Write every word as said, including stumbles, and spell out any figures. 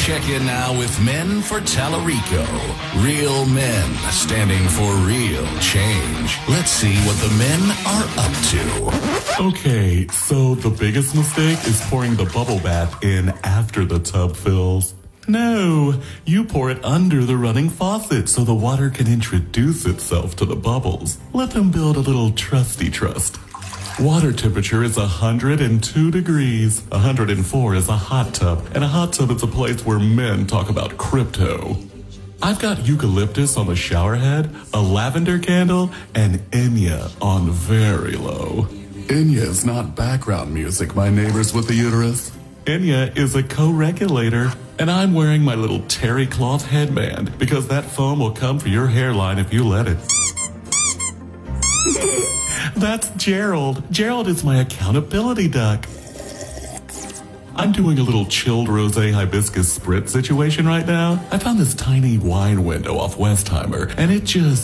Check in now with Men for Tallarico. Real men standing for real change. Let's see what the men are up to. Okay, so the biggest mistake is pouring the bubble bath in after the tub fills. No, you pour it under the running faucet so the water can introduce itself to the bubbles. Let them build a little trusty trust. Water temperature is one hundred two degrees. one hundred four is a hot tub, and a hot tub is a place where men talk about crypto. I've got eucalyptus on the shower head, a lavender candle, and Enya on very low. Enya is not background music, my neighbors with the uterus. Enya is a co-regulator, and I'm wearing my little terry cloth headband because that foam will come for your hairline if you let it. That's Gerald. Gerald is my accountability duck. I'm doing a little chilled rosé hibiscus spritz situation right now. I found this tiny wine window off Westheimer, and it just